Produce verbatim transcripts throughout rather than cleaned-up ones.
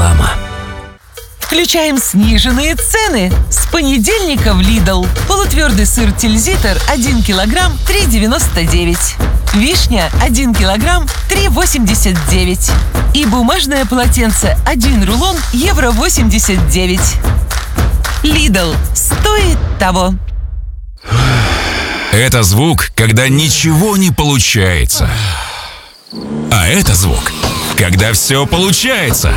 Реклама. Включаем сниженные цены. С понедельника в Lidl. Полутвердый сыр Тильзитер один килограмм три девяносто девять. Вишня один килограмм три восемьдесят девять. И бумажное полотенце один рулон евро восемьдесят девять. Lidl. Стоит того. Это звук, когда ничего не получается. А это звук, когда все получается.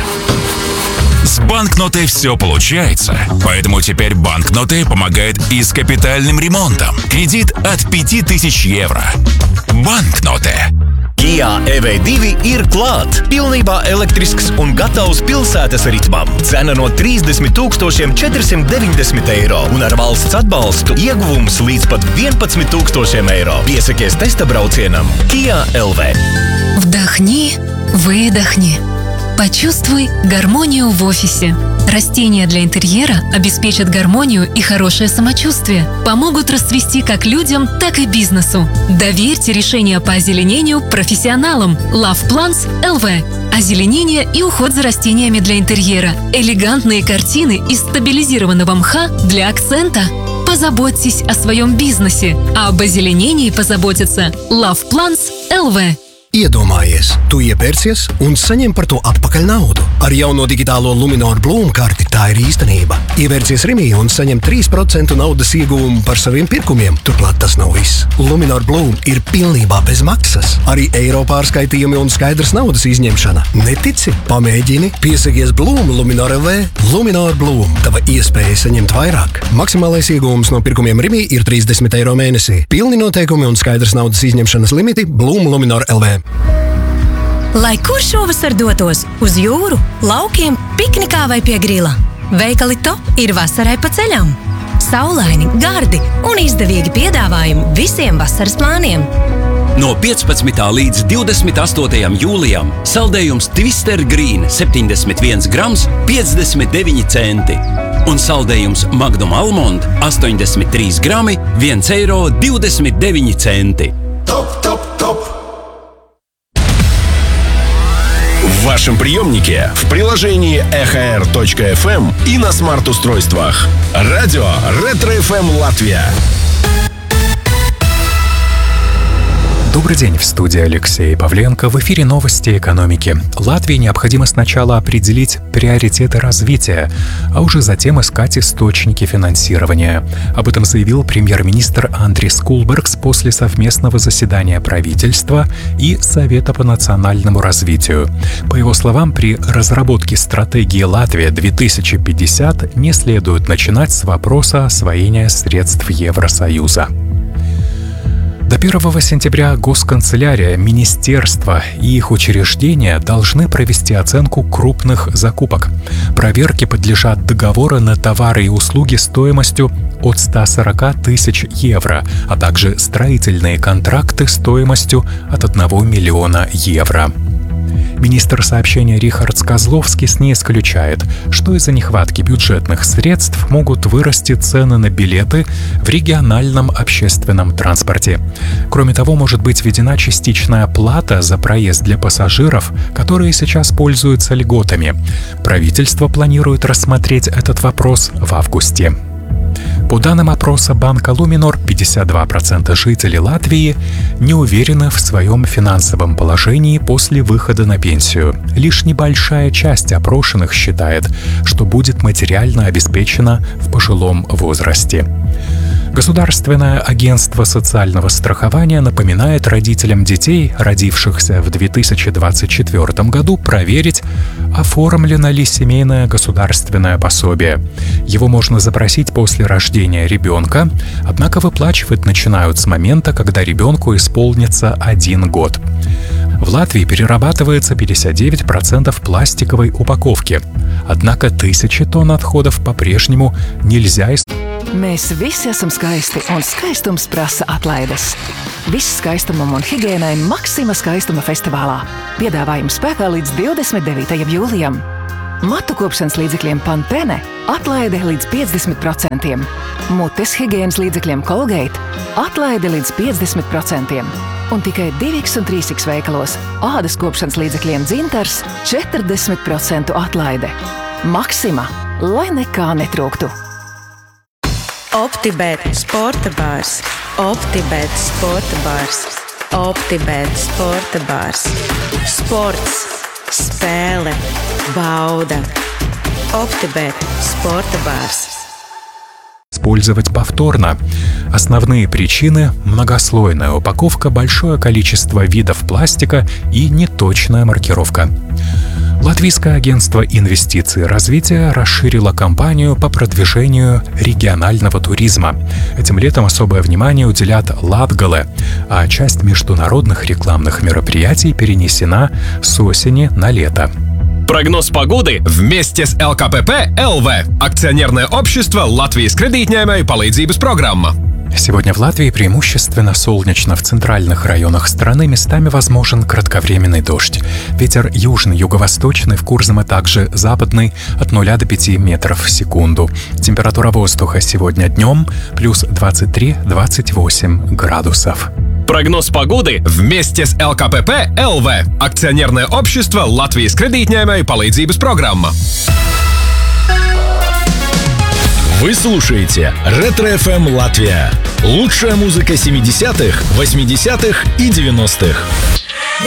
С банкнотой все получается, поэтому теперь банкноты помогает и с капитальным ремонтом. Кредит от пяти тысяч евро. Банкноты. Kia E V divi ir klāt. Pilnībā elektrisks un gatavs pilsētas ritmam. Cena no trīsdesmit tūkstošiem četrsimt deviņdesmit eiro un ar valsts atbalstu ieguvums līdz pat vienpadsmit tūkstošiem eiro. Piesakies testa braucienam Kia L V. Вдохни, выдохни. Почувствуй гармонию в офисе. Растения для интерьера обеспечат гармонию и хорошее самочувствие. Помогут расцвести как людям, так и бизнесу. Доверьте решения по озеленению профессионалам. Love Plants эл ви. Озеленение и уход за растениями для интерьера. Элегантные картины из стабилизированного мха для акцента. Позаботьтесь о своем бизнесе, а об озеленении позаботится Love Plants эл ви. Iedomājies, tu iepērcies un saņem par to atpakaļ naudu. Ar jauno digitālo Luminor Bloom karti tā ir īstenība. Ievērcies Rimī un saņem trīs procenti naudas ieguvumu par saviem pirkumiem. Turklāt tas nav viss. Luminor Bloom ir pilnībā bez maksas. Arī eiro pārskaitījumi un skaidrs naudas izņemšana. Netici? Pamēģini. Piesakies Bloom Luminor эл ви. Luminor Bloom. Tava iespēja saņemt vairāk. Maksimālais ieguvums no pirkumiem Rimī ir trīsdesmit eiro mēnesī. Pilni noteikumi un skaidrs naudas izņemšanas limiti Bloom Luminor эл ви. Lai kur šovasar dotos? Uz jūru, laukiem, piknikā vai pie grila? Veikali Top ir vasarai pa ceļam. Saulaini, gardi un izdevīgi piedāvājumi visiem vasaras plāniem. No piecpadsmitā līdz divdesmit astotajam jūlijam saldējums Twister Green septiņdesmit viens grams piecdesmit deviņi centi un saldējums Magnum Almond astoņdesmit trīs grami viens eiro divdesmit deviņi centi. Топ, топ, топ. В вашем приемнике, в приложении эхо эр точка эф эм и на смарт-устройствах. Радио Ретро эф эм Латвия. Добрый день, в студии Алексей Павленко. В эфире новости экономики. Латвии необходимо сначала определить приоритеты развития, а уже затем искать источники финансирования. Об этом заявил премьер-министр Андрис Кулбергс после совместного заседания правительства и Совета по национальному развитию. По его словам, при разработке стратегии Латвия две тысячи пятьдесят не следует начинать с вопроса освоения средств Евросоюза. До первого сентября госканцелярия, министерства и их учреждения должны провести оценку крупных закупок. Проверке подлежат договоры на товары и услуги стоимостью от ста сорока тысяч евро, а также строительные контракты стоимостью от одного миллиона евро. Министр сообщения Рихард Козловскис не исключает, что из-за нехватки бюджетных средств могут вырасти цены на билеты в региональном общественном транспорте. Кроме того, может быть введена частичная плата за проезд для пассажиров, которые сейчас пользуются льготами. Правительство планирует рассмотреть этот вопрос в августе. По данным опроса банка Luminor, пятьдесят два процента жителей Латвии не уверены в своем финансовом положении после выхода на пенсию. Лишь небольшая часть опрошенных считает, что будет материально обеспечена в пожилом возрасте. Государственное агентство социального страхования напоминает родителям детей, родившихся в две тысячи двадцать четвёртом году, проверить, оформлено ли семейное государственное пособие. Его можно запросить после рождения ребенка, однако выплачивать начинают с момента, когда ребенку исполнится один год. В Латвии перерабатывается пятьдесят девять процентов пластиковой упаковки, однако тысячи тонн отходов по-прежнему нельзя использовать. Mēs visi esam skaisti, un skaistums prasa atlaides. Viss skaistumam un higiēnai Maksima skaistuma festivālā. Piedāvājums spēkā līdz divdesmit devītajam jūlijam. Matu kopšanas līdzekļiem Pantene atlaide līdz piecdesmit procentiem. Mutes higiēnas līdzekļiem Colgate atlaide līdz piecdesmit procentiem. Un tikai divi un trīs veikalos ādas kopšanas līdzekļiem Dzintars četrdesmit procentu atlaide. Maxima, lai nekā netrūktu. OptiBet sporta bārs. OptiBet sporta bārs. OptiBet sporta bārs. Sports, spēle, bauda. OptiBet sporта барс. Использовать повторно. Основные причины – многослойная упаковка, большое количество видов пластика и неточная маркировка. Латвийское агентство инвестиций и развития расширило кампанию по продвижению регионального туризма. Этим летом особое внимание уделят Латгале, а часть международных рекламных мероприятий перенесена с осени на лето. Прогноз погоды вместе с эл ка пэ пэ эл вэ. Акционерное общество Латвijas кредитņēmēju palīdzības программа. Сегодня в Латвии преимущественно солнечно. В центральных районах страны местами возможен кратковременный дождь. Ветер южный, юго-восточный, в Курзаме также западный от нуля до пяти метров в секунду. Температура воздуха сегодня днем плюс двадцать три - двадцать восемь градусов. Прогноз погоды вместе с эл ка пэ пэ эл вэ. Акционерное общество Латвijas кредитņēmēju palīdzības программа. Вы слушаете Ретро эф эм Латвия. Лучшая музыка семидесятых, восьмидесятых и девяностых.